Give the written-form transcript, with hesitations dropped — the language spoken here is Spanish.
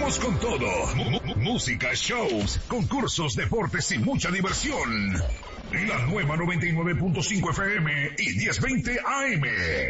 Seguimos con todo. Música, shows, concursos, deportes y mucha diversión. La nueva 99.5 FM y 1020 AM.